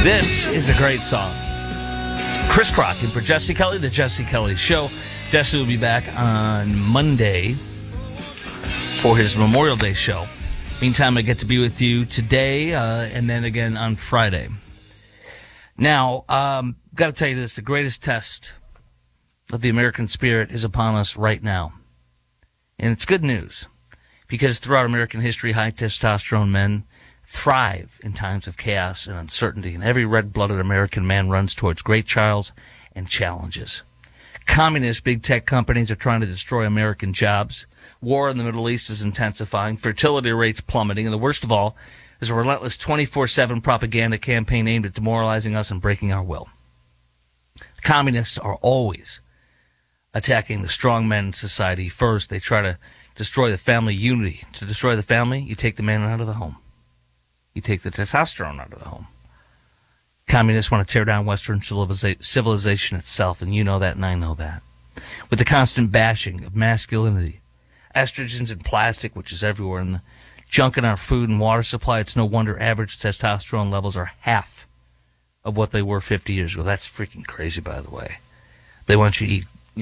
This is a great song. Chris Crock in for Jesse Kelly, The Jesse Kelly Show. Jesse will be back on Monday for his Memorial Day show. Meantime, I get to be with you today and then again on Friday. Now, got to tell you this, the greatest test of the American spirit is upon us right now. And it's good news, because throughout American history, high testosterone men thrive in times of chaos and uncertainty, and every red-blooded American man runs towards great trials and challenges. Communist big tech companies are trying to destroy American jobs. War in the Middle East is intensifying. Fertility rates plummeting. And the worst of all is a relentless 24/7 propaganda campaign aimed at demoralizing us and breaking our will. Communists are always attacking the strong men in society first. They try to destroy the family unity. To destroy the family, you take the man out of the home. You take the testosterone out of the home. Communists want to tear down Western civilization itself, and you know that, and I know that. With the constant bashing of masculinity, estrogens in plastic, which is everywhere, and the junk in our food and water supply, it's no wonder average testosterone levels are half of what they were 50 years ago. That's freaking crazy, by the way. They want you to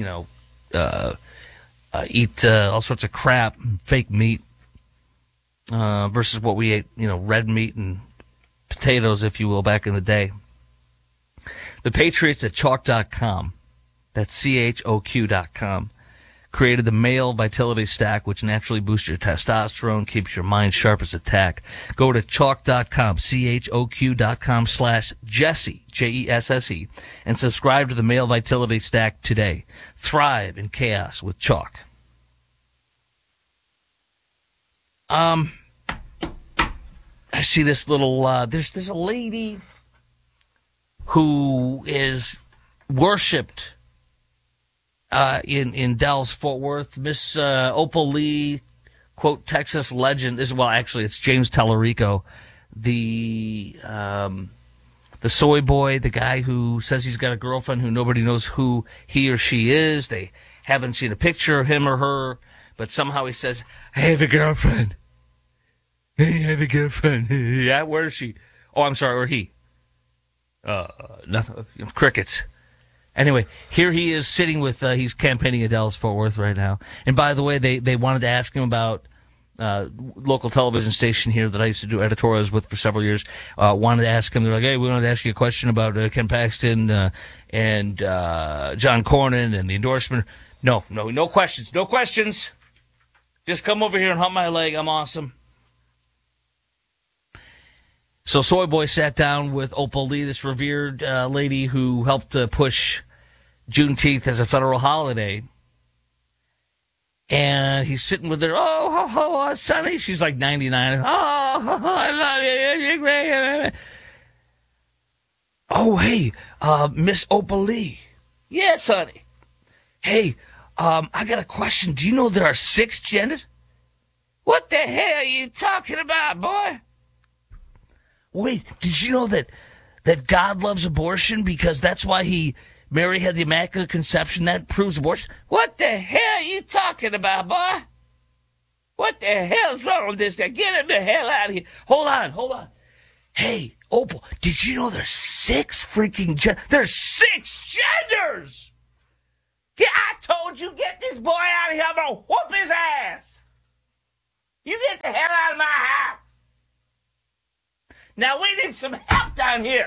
eat, all sorts of crap, fake meat, versus what we ate, red meat and potatoes, if you will, back in the day. The Patriots at Chalk.com, that's CHOQ.com, created the Male Vitality Stack, which naturally boosts your testosterone, keeps your mind sharp as a tack. Go to Chalk.com, CHOQ.com/Jesse, Jesse, and subscribe to the Male Vitality Stack today. Thrive in chaos with Chalk. I see this little, there's a lady who is worshipped in Dallas, Fort Worth. Miss Opal Lee, quote, Texas legend. It's James Tallarico, the soy boy, the guy who says he's got a girlfriend who nobody knows who he or she is. They haven't seen a picture of him or her, but somehow he says, I have a girlfriend. Hey, I have a girlfriend. Yeah, where is she? Oh, I'm sorry, or he. Nothing. Crickets. Anyway, here he is sitting with, he's campaigning at Dallas Fort Worth right now. And by the way, they wanted to ask him about local television station here that I used to do editorials with for several years. Wanted to ask him, they're like, hey, we wanted to ask you a question about Ken Paxton and John Cornyn and the endorsement. No questions. No questions. Just come over here and hump my leg. I'm awesome. So Soy Boy sat down with Opal Lee, this revered lady who helped push Juneteenth as a federal holiday. And he's sitting with her, oh, Sonny. She's like 99. Oh, I love you. You're great. Oh, hey, Miss Opal Lee. Yes, honey. Hey, I got a question. Do you know there are 6 genders? What the hell are you talking about, boy? Wait, did you know that God loves abortion because that's why Mary had the Immaculate Conception? That proves abortion? What the hell are you talking about, boy? What the hell's wrong with this guy? Get him the hell out of here. Hold on. Hey, Opal, did you know there's 6 freaking genders? There's 6 genders! Yeah, I told you, get this boy out of here. I'm gonna whoop his ass. You get the hell out of my house. Now we need some help down here.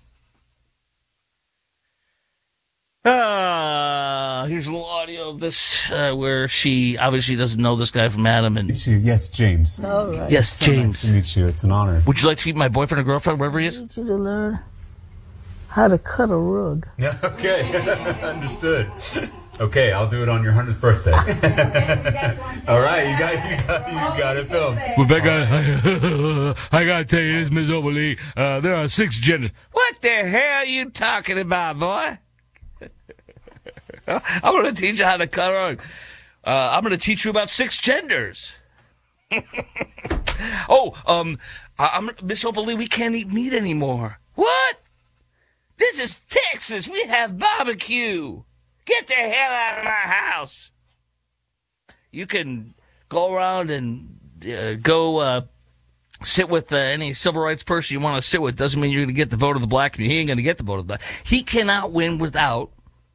Here's a little audio of this where she obviously doesn't know this guy from Adam. And yes, James. All right. Yes, so James. Nice to meet you. It's an honor. Would you like to meet my boyfriend or girlfriend, wherever he is? I need you to learn how to cut a rug. Yeah. Okay. Understood. Okay, I'll do it on your 100th birthday. All right, you got it filmed. Rebecca, I gotta tell you this, Miss Opal Lee. There are 6 genders. What the hell are you talking about, boy? I'm gonna teach you how to cut a rug. I'm gonna teach you about 6 genders. Miss Opal Lee, we can't eat meat anymore. What? This is Texas. We have barbecue. Get the hell out of my house. You can go around and go sit with any civil rights person you want to sit with. Doesn't mean you're going to get the vote of the black community. He ain't going to get the vote of the black. He cannot win without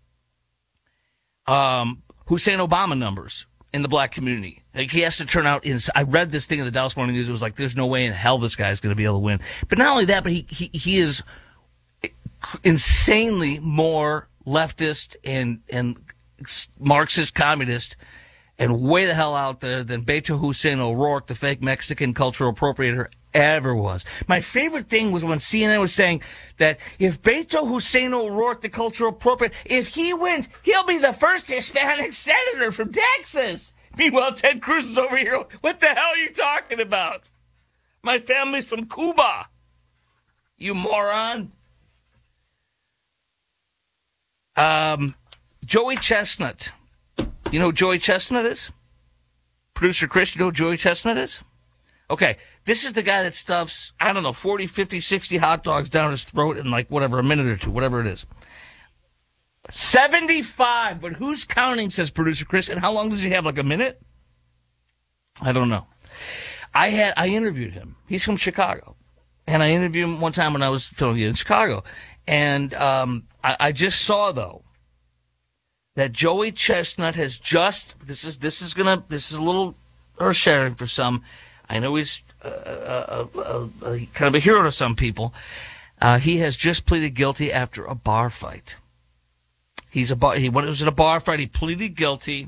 Hussein Obama numbers in the black community. Like, he has to turn out I read this thing in the Dallas Morning News. It was like, there's no way in hell this guy's going to be able to win. But not only that, but he is insanely more leftist and Marxist communist and way the hell out there than Beto Hussein O'Rourke, the fake Mexican cultural appropriator, ever was. My favorite thing was when CNN was saying that if Beto Hussein O'Rourke, the cultural appropriator, if he wins, he'll be the first Hispanic senator from Texas. Meanwhile, Ted Cruz is over here. What the hell are you talking about? My family's from Cuba. You moron. Joey Chestnut. You know who Joey Chestnut is? Producer Chris, you know who Joey Chestnut is? Okay, this is the guy that stuffs, 40, 50, 60 hot dogs down his throat in like whatever, a minute or two, whatever it is. 75, but who's counting, says Producer Chris, and how long does he have, like a minute? I don't know. I interviewed him. He's from Chicago. And I interviewed him one time when I was filming in Chicago. And I just saw, though, that Joey Chestnut has just, this is a little earth-shattering for some. I know he's kind of a hero to some people. He has just pleaded guilty after a bar fight. He was at a bar fight. He pleaded guilty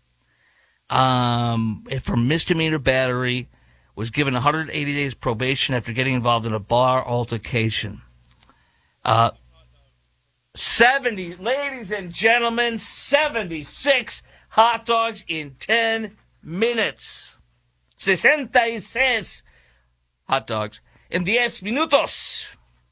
for misdemeanor battery, was given 180 days probation after getting involved in a bar altercation. 70, ladies and gentlemen, 76 hot dogs in 10 minutes. 66 hot dogs in 10 minutos.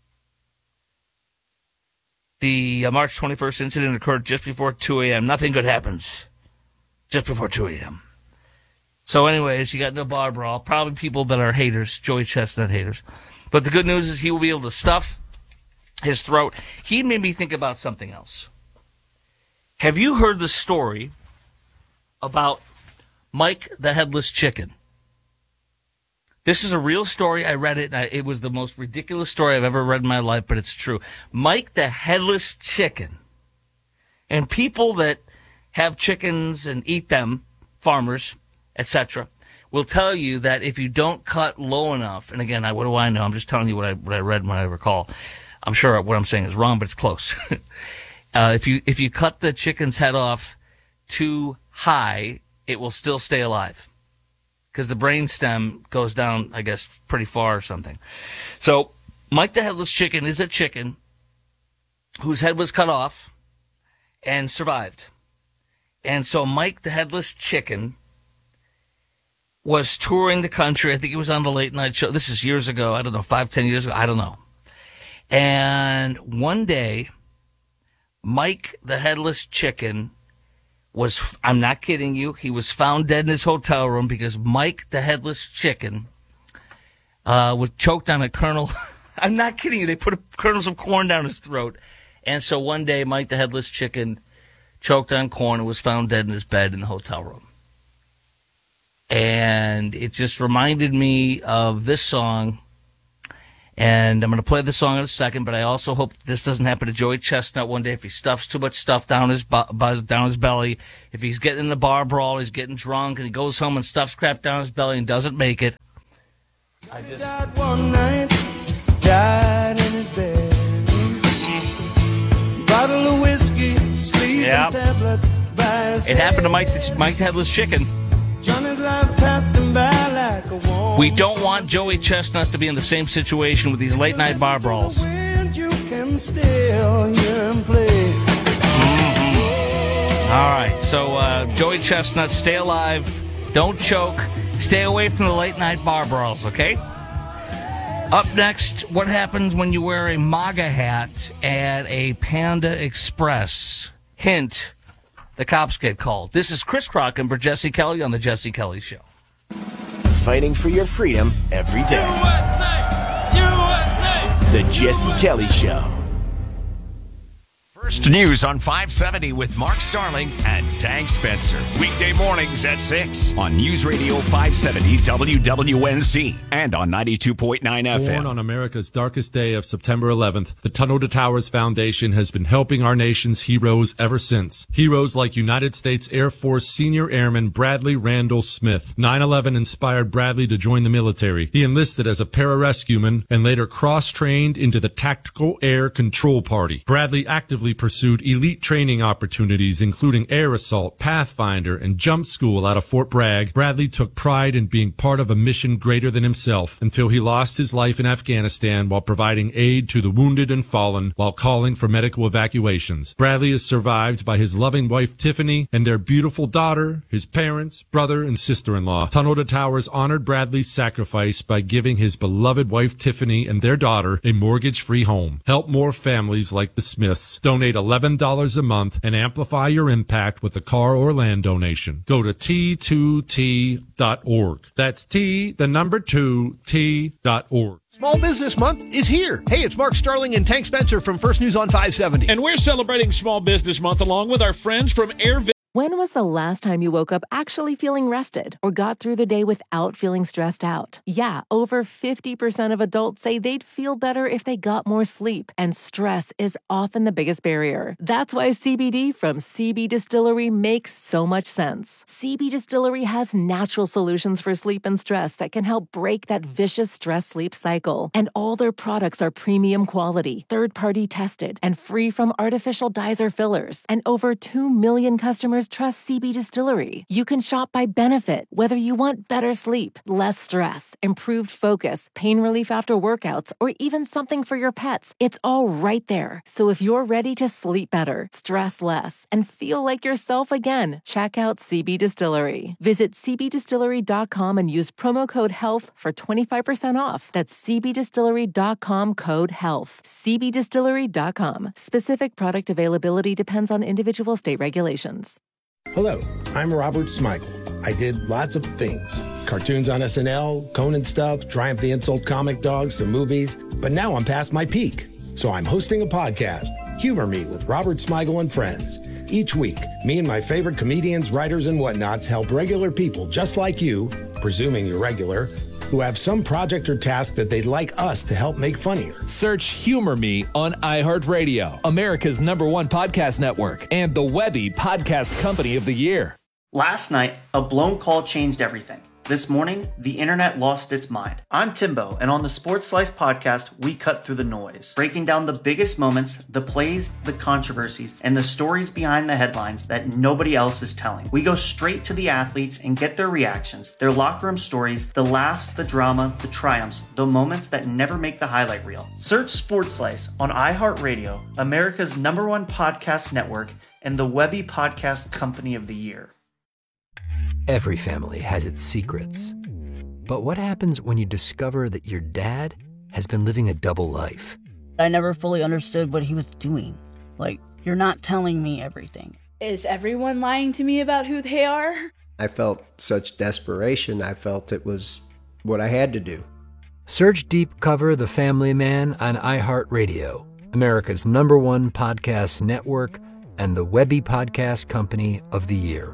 The March 21st incident occurred just before 2 a.m. Nothing good happens just before 2 a.m. So anyways, you got no bar brawl. Probably people that are haters, Joey Chestnut haters. But the good news is he will be able to stuff his throat. He made me think about something else. Have you heard the story about Mike the Headless Chicken? This is a real story. I read it, and it was the most ridiculous story I've ever read in my life, but it's true. Mike the Headless Chicken. And people that have chickens and eat them, farmers, etc., will tell you that if you don't cut low enough, and again, what do I know? I'm just telling you what I read when I recall. I'm sure what I'm saying is wrong, but it's close. If you cut the chicken's head off too high, it will still stay alive. Because the brain stem goes down, I guess, pretty far or something. So, Mike the Headless Chicken is a chicken whose head was cut off and survived. And so Mike the Headless Chicken was touring the country. I think he was on the late night show. This is years ago. I don't know, 5, 10 years ago. I don't know. And one day, Mike the Headless Chicken was, I'm not kidding you, he was found dead in his hotel room because Mike the Headless Chicken was choked on a kernel. I'm not kidding you. They put kernels of corn down his throat. And so one day, Mike the Headless Chicken choked on corn and was found dead in his bed in the hotel room. And it just reminded me of this song. And I'm going to play the song in a second, but I also hope this doesn't happen to Joey Chestnut one day. If he stuffs too much stuff down his belly, if he's getting in the bar brawl, he's getting drunk, and he goes home and stuffs crap down his belly and doesn't make it. Died one night, died in his bed. Bottle of whiskey, sleeping tablets by his It happened to Mike the Headless Chicken. Johnny's life passed him by like a warm. We don't want Joey Chestnut to be in the same situation with these late night bar brawls. You can still hear him play. All right, so Joey Chestnut, stay alive, don't choke, stay away from the late night bar brawls, okay? Up next, what happens when you wear a MAGA hat at a Panda Express? Hint, the cops get called. This is Chris Crocken for Jesse Kelly on The Jesse Kelly Show. Fighting for your freedom every day. USA! USA! The Jesse Kelly Show. First News on 570 with Mark Starling and Tank Spencer. Weekday mornings at 6 on News Radio 570 WWNC and on 92.9 FM. Born on America's darkest day of September 11th, the Tunnel to Towers Foundation has been helping our nation's heroes ever since. Heroes like United States Air Force Senior Airman Bradley Randall Smith. 9/11 inspired Bradley to join the military. He enlisted as a pararescueman and later cross-trained into the Tactical Air Control Party. Bradley actively pursued elite training opportunities, including air assault, Pathfinder, and jump school out of Fort Bragg. Bradley took pride in being part of a mission greater than himself until he lost his life in Afghanistan while providing aid to the wounded and fallen while calling for medical evacuations. Bradley is survived by his loving wife Tiffany and their beautiful daughter, his parents, brother, and sister-in-law. Tunnel to Towers honored Bradley's sacrifice by giving his beloved wife Tiffany and their daughter a mortgage-free home. Help more families like the Smiths. Donate $11 a month and amplify your impact with a car or land donation. Go to T2T.org. That's T2T.org. Small Business Month is here. Hey, it's Mark Starling and Tank Spencer from First News on 570. And we're celebrating Small Business Month along with our friends from AirVid. When was the last time you woke up actually feeling rested or got through the day without feeling stressed out? Yeah, over 50% of adults say they'd feel better if they got more sleep, and stress is often the biggest barrier. That's why CBD from CB Distillery makes so much sense. CB Distillery has natural solutions for sleep and stress that can help break that vicious stress-sleep cycle. And all their products are premium quality, third-party tested, and free from artificial dyes or fillers. And over 2 million customers trust CB Distillery. You can shop by benefit, whether you want better sleep, less stress, improved focus, pain relief after workouts, or even something for your pets. It's all right there. So if you're ready to sleep better, stress less, and feel like yourself again, check out CB Distillery. Visit cbdistillery.com and use promo code HEALTH for 25% off. That's cbdistillery.com code HEALTH. cbdistillery.com. Specific product availability depends on individual state regulations. Hello, I'm Robert Smigel. I did lots of things. Cartoons on SNL, Conan stuff, Triumph the Insult Comic Dog, some movies. But now I'm past my peak. So I'm hosting a podcast, Humor Me with Robert Smigel and Friends. Each week, me and my favorite comedians, writers, and whatnots help regular people just like you, presuming you're regular, who have some project or task that they'd like us to help make funnier. Search Humor Me on iHeartRadio, America's #1 podcast network, and the Webby Podcast Company of the Year. Last night, a blown call changed everything. This morning, the internet lost its mind. I'm Timbo, and on the Sports Slice podcast, we cut through the noise, breaking down the biggest moments, the plays, the controversies, and the stories behind the headlines that nobody else is telling. We go straight to the athletes and get their reactions, their locker room stories, the laughs, the drama, the triumphs, the moments that never make the highlight reel. Search Sports Slice on iHeartRadio, America's #1 podcast network, and the Webby Podcast Company of the Year. Every family has its secrets. But what happens when you discover that your dad has been living a double life? I never fully understood what he was doing. Like, you're not telling me everything. Is everyone lying to me about who they are? I felt such desperation. I felt it was what I had to do. Search Deep Cover The Family Man on iHeartRadio, America's #1 podcast network, and the Webby Podcast Company of the Year.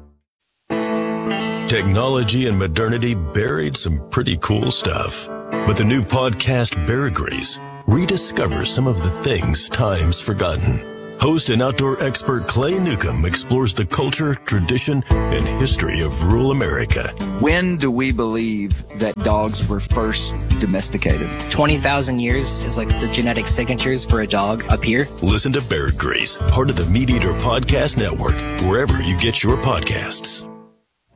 Technology and modernity buried some pretty cool stuff. With the new podcast Bear Grease, rediscover some of the things time's forgotten. Host and outdoor expert Clay Newcomb explores the culture, tradition, and history of rural America. When do we believe that dogs were first domesticated? 20,000 years is like the genetic signatures for a dog up here. Listen to Bear Grease, part of the Meat Eater Podcast Network, wherever you get your podcasts.